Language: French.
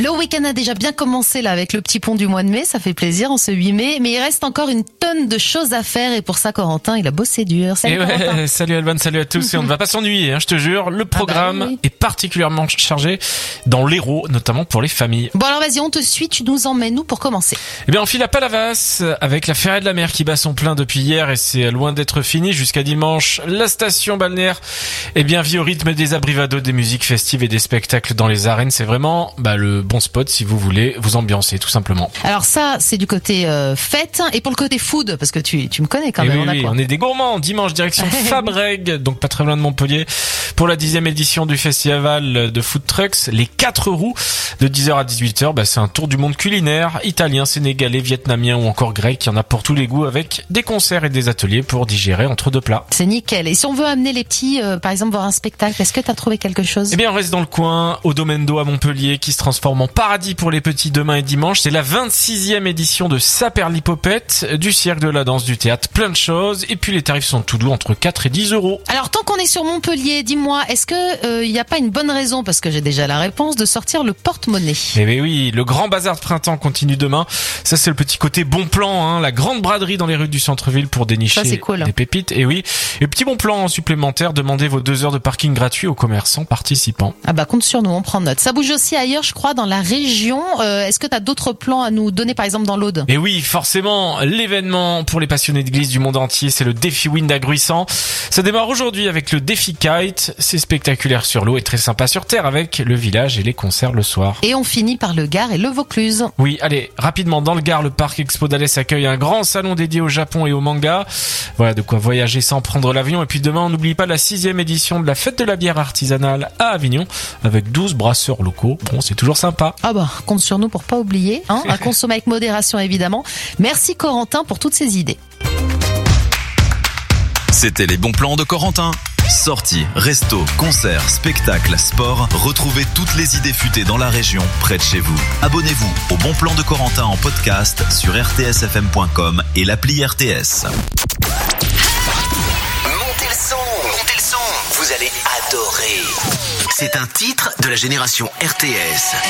Le week-end a déjà bien commencé là avec le petit pont du mois de mai, ça fait plaisir en ce 8 mai, mais il reste encore une tonne de choses à faire et pour ça Corentin, il a bossé dur. Salut Corentin. Salut Alban, salut à tous et on ne va pas s'ennuyer, je te jure, le programme oui. est particulièrement chargé dans l'Hérault, notamment pour les familles. Bon alors vas-y, on te suit, tu nous emmènes où pour commencer? Eh bien on file à Palavas avec la Ferraille de la Mer qui bat son plein depuis hier et c'est loin d'être fini jusqu'à dimanche. La station balnéaire vit au rythme des abrivados, des musiques festives et des spectacles dans les arènes. C'est vraiment le bon spot si vous voulez vous ambiancer tout simplement. Alors ça c'est du côté fête et pour le côté food parce que tu me connais quand même. Oui, on est des gourmands. Dimanche direction Fabrègues, donc pas très loin de Montpellier, pour la 10e édition du festival de food trucks, les 4 roues de 10h à 18h. C'est un tour du monde culinaire, italien, sénégalais, vietnamien ou encore grec. Il y en a pour tous les goûts avec des concerts et des ateliers pour digérer entre deux plats. C'est nickel. Et si on veut amener les petits, par exemple, voir un spectacle, est-ce que tu as trouvé quelque chose? Eh bien, on reste dans le coin, au Domaine d'eau à Montpellier, qui se transforme en paradis pour les petits demain et dimanche. C'est la 26e édition de Saperlipopette, du cirque, de la danse, du théâtre, plein de choses. Et puis les tarifs sont tout doux, entre 4 et 10 euros. Alors, tant qu'on est sur Montpellier, dis-moi, est-ce que il n'y a pas une bonne raison, parce que j'ai déjà la réponse, de sortir le porte-monnaie? Eh bien oui, le grand bazar de printemps continue demain. Ça, c'est le petit côté bon plan, la grande braderie dans les rues du centre-ville pour dénicher des pépites. Et oui, et petit bon plan supplémentaire, demandez vos 2 heures de parking gratuit aux commerçants participants. Ah compte sur nous, on prend note. Ça bouge aussi ailleurs, je crois, dans la région. Est-ce que tu as d'autres plans à nous donner, par exemple, dans l'Aude? Et oui, forcément, l'événement pour les passionnés de glisse du monde entier, c'est le défi Wind à Gruissant. Ça démarre aujourd'hui avec le défi Kite. C'est spectaculaire sur l'eau et très sympa sur terre avec le village et les concerts le soir. Et on finit par le Gard et le Vaucluse. Oui, allez, rapidement, dans le Gard, le parc Expo d'Alès accueille un grand salon dédié au Japon et au manga. Voilà de quoi voyager sans prendre l'avion. Et puis demain, on n'oublie pas la 6e édition de la fête de la bière artisanale à Avignon avec 12 brasseurs locaux. Bon, c'est toujours sympa. Compte sur nous pour pas oublier, à consommer avec modération évidemment. Merci Corentin pour toutes ces idées. C'était les bons plans de Corentin. Sorties, restos, concerts, spectacles, sport, retrouvez toutes les idées futées dans la région, près de chez vous. Abonnez-vous au Bon Plan de Corentin en podcast sur rtsfm.com et l'appli RTS. Montez le son, vous allez adorer. C'est un titre de la génération RTS.